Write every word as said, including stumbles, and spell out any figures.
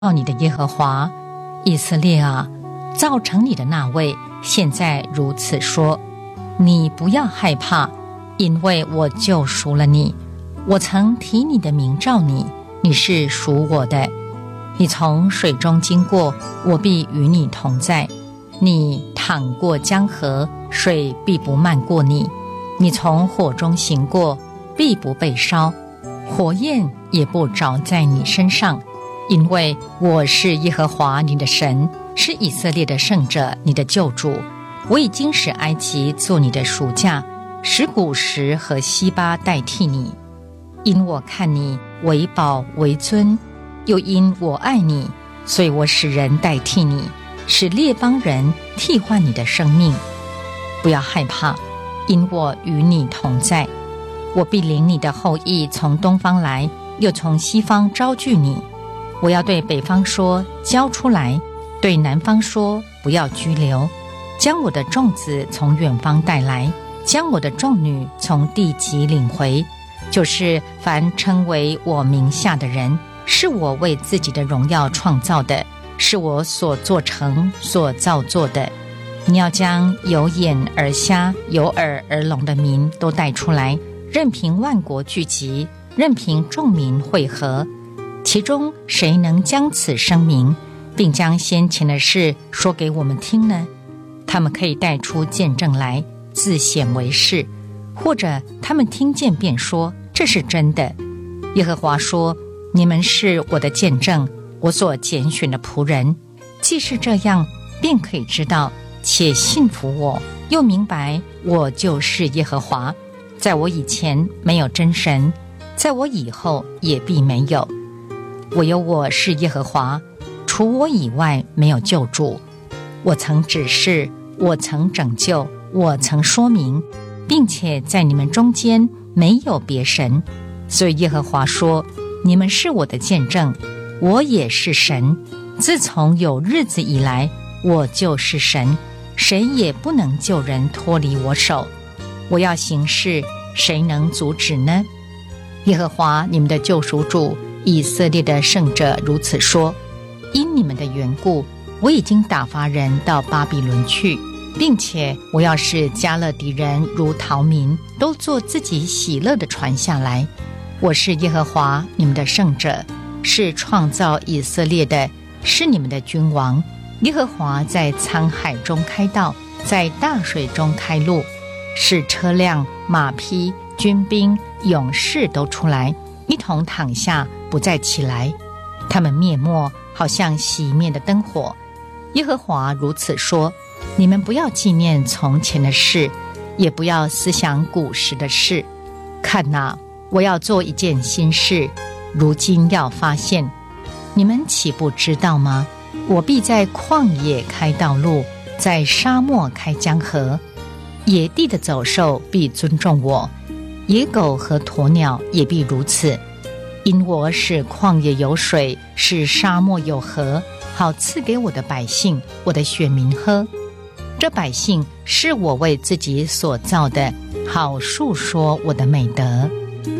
造你的耶和华，以色列啊，造成你的那位现在如此说：你不要害怕，因为我救赎了你。我曾提你的名召你，你是属我的。你从水中经过，我必与你同在。你淌过江河，水必不漫过你。你从火中行过，必不被烧，火焰也不着在你身上。因为我是耶和华你的神，是以色列的圣者，你的救主。我已经使埃及做你的赎价，使古时和西巴代替你。因我看你为宝为尊，又因我爱你，所以我使人代替你，使列邦人替换你的生命。不要害怕，因我与你同在。我必领你的后裔从东方来，又从西方招聚你。我要对北方说，交出来；对南方说，不要拘留。将我的众子从远方带来，将我的众女从地极领回。就是凡称为我名下的人，是我为自己的荣耀创造的，是我所做成、所造作的。你要将有眼而瞎、有耳而聋的民都带出来，任凭万国聚集，任凭众民会合。其中谁能将此声明，并将先前的事说给我们听呢？他们可以带出见证来，自显为是，或者他们听见便说这是真的。耶和华说：你们是我的见证，我所拣选的仆人。既是这样，便可以知道且信服我，又明白我就是耶和华。在我以前没有真神，在我以后也必没有。我有我是耶和华，除我以外没有救主。我曾指示，我曾拯救，我曾说明，并且在你们中间没有别神。所以耶和华说：你们是我的见证，我也是神。自从有日子以来，我就是神，谁也不能救人脱离我手。我要行事，谁能阻止呢？耶和华你们的救赎主，以色列的圣者如此说：因你们的缘故，我已经打发人到巴比伦去，并且我要使迦勒底人如逃民，都做自己喜乐的传下来。我是耶和华你们的圣者，是创造以色列的，是你们的君王。耶和华在沧海中开道，在大水中开路，使车辆、马匹、军兵、勇士都出来，一同躺下，不再起来。他们灭没，好像熄灭的灯火。耶和华如此说：你们不要纪念从前的事，也不要思想古时的事。看哪，我要做一件新事，如今要发现，你们岂不知道吗？我必在旷野开道路，在沙漠开江河。野地的走兽必尊重我，野狗和鸵鸟也必如此。因我使旷野有水，使沙漠有河，好赐给我的百姓，我的选民喝。这百姓是我为自己所造的，好述说我的美德。